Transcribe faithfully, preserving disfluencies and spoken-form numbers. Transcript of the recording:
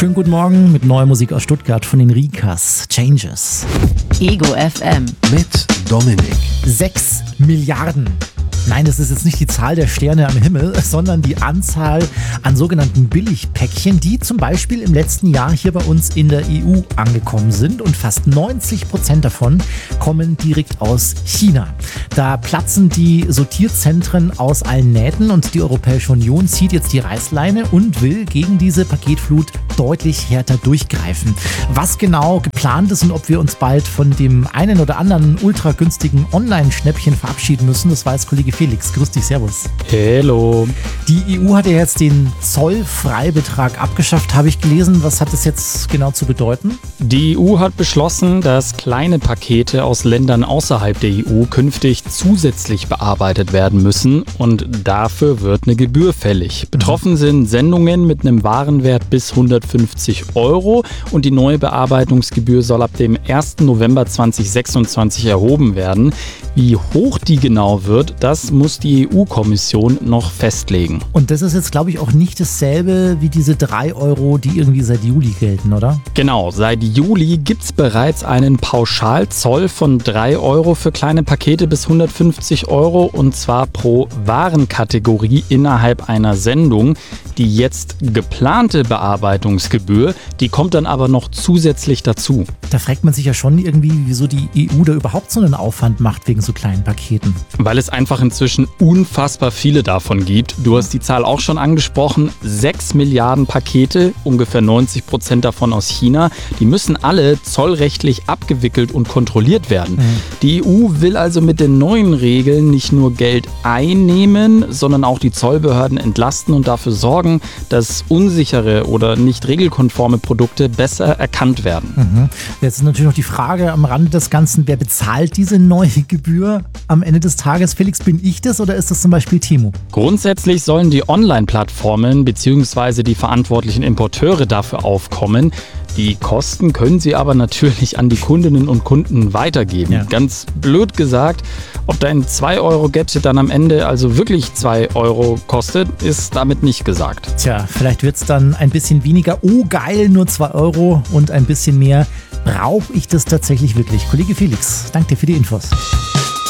Schönen guten Morgen mit neuer Musik aus Stuttgart von den Rikas. Changes. Ego F M. Mit Dominik. Sechs Milliarden. Nein, das ist jetzt nicht die Zahl der Sterne am Himmel, sondern die Anzahl an sogenannten Billigpäckchen, die zum Beispiel im letzten Jahr hier bei uns in der E U angekommen sind. Und fast neunzig Prozent davon kommen direkt aus China. Da platzen die Sortierzentren aus allen Nähten und die Europäische Union zieht jetzt die Reißleine und will gegen diese Paketflut deutlich härter durchgreifen. Was genau geplant ist und ob wir uns bald von dem einen oder anderen ultra günstigen Online-Schnäppchen verabschieden müssen, das weiß Kollege Felix. Grüß dich, servus. Hello. Die E U hat ja jetzt den Zollfreibetrag abgeschafft, habe ich gelesen. Was hat das jetzt genau zu bedeuten? Die E U hat beschlossen, dass kleine Pakete aus Ländern außerhalb der E U künftig zusätzlich bearbeitet werden müssen und dafür wird eine Gebühr fällig. Betroffen sind Sendungen mit einem Warenwert bis hundertfünfzig Euro und die neue Bearbeitungsgebühr soll ab dem ersten November zweitausendsechsundzwanzig erhoben werden. Wie hoch die genau wird, das muss die E U-Kommission noch festlegen. Und das ist jetzt, glaube ich, auch nicht dasselbe wie diese drei Euro, die irgendwie seit Juli gelten, oder? Genau, seit Juli gibt es bereits einen Pauschalzoll von drei Euro für kleine Pakete bis hundertfünfzig Euro und zwar pro Warenkategorie innerhalb einer Sendung. Die jetzt geplante Bearbeitungsgebühr, die kommt dann aber noch zusätzlich dazu. Da fragt man sich ja schon irgendwie, wieso die E U da überhaupt so einen Aufwand macht wegen so kleinen Paketen. Weil es einfach inzwischen unfassbar viele davon gibt. Du hast die Zahl auch schon angesprochen. Sechs Milliarden Pakete, ungefähr neunzig Prozent davon aus China. Die müssen alle zollrechtlich abgewickelt und kontrolliert werden. Mhm. Die E U will also mit den neuen Regeln nicht nur Geld einnehmen, sondern auch die Zollbehörden entlasten und dafür sorgen, dass unsichere oder nicht regelkonforme Produkte besser erkannt werden. Mhm. Jetzt ist natürlich noch die Frage am Rande des Ganzen, wer bezahlt diese neue Gebühr am Ende des Tages? Felix, bin ich das oder ist das zum Beispiel Temu? Grundsätzlich sollen die Online-Plattformen bzw. die verantwortlichen Importeure dafür aufkommen. Die Kosten können sie aber natürlich an die Kundinnen und Kunden weitergeben. Ja. Ganz blöd gesagt, ob dein zwei Euro Gadget dann am Ende also wirklich zwei Euro kostet, ist damit nicht gesagt. Tja, vielleicht wird es dann ein bisschen weniger, oh geil, nur zwei Euro und ein bisschen mehr, brauche ich das tatsächlich wirklich? Kollege Felix, danke dir für die Infos.